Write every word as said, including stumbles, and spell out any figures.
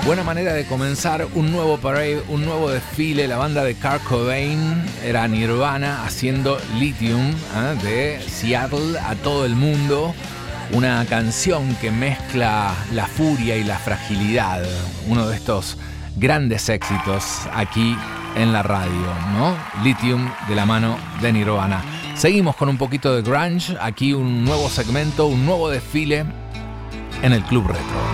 Buena manera de comenzar un nuevo parade, un nuevo desfile. La banda de Kurt Cobain era Nirvana haciendo Lithium, ¿eh? De Seattle a todo el mundo. Una canción que mezcla la furia y la fragilidad. Uno de estos grandes éxitos aquí en la radio, ¿no? Lithium de la mano de Nirvana. Seguimos con un poquito de grunge. Aquí un nuevo segmento, un nuevo desfile en el Club Retro.